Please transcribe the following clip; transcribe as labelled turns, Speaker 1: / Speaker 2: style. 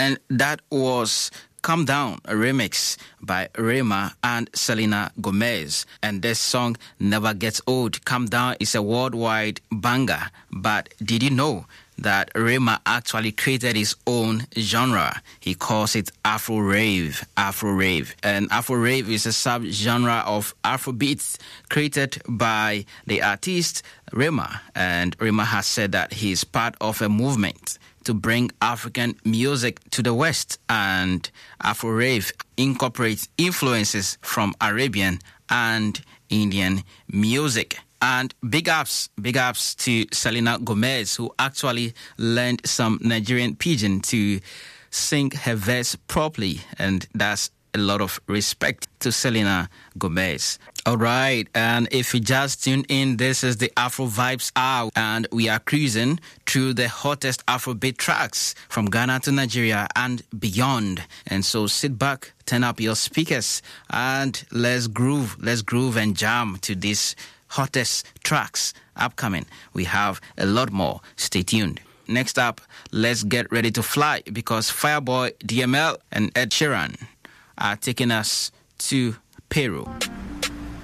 Speaker 1: And that was Calm Down, a remix by Rema and Selena Gomez. And this song never gets old. Calm Down is a worldwide banger. But did you know that Rema actually created his own genre? He calls it Afro Rave. And Afro Rave is a sub-genre of Afrobeats created by the artist Rema. And Rema has said that he is part of a movement to bring African music to the West, and Afro Rave incorporates influences from Arabian and Indian music. And big ups to Selena Gomez, who actually learned some Nigerian pidgin to sing her verse properly, and that's a lot of respect to Selena Gomez. All right, and if you just tuned in, this is the Afro Vibes Hour, and we are cruising through the hottest Afrobeat tracks from Ghana to Nigeria and beyond. And so sit back, turn up your speakers, and let's groove and jam to these hottest tracks upcoming. We have a lot more. Stay tuned. Next up, let's get ready to fly, because Fireboy, DML, and Ed Sheeran are taking us to Peru.